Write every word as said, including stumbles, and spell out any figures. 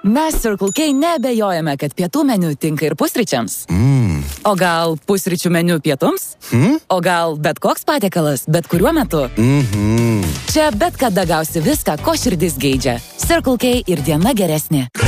Mes Circle K neabejojame, kad pietų meniu tinka ir pusryčiams. Mm. O gal pusryčių meniu pietums? Hmm? O gal bet koks patiekalas, bet kuriuo metu? Mhm. Čia bet kada gausi viską, ko širdis geidžia. Circle K ir diena geresnė.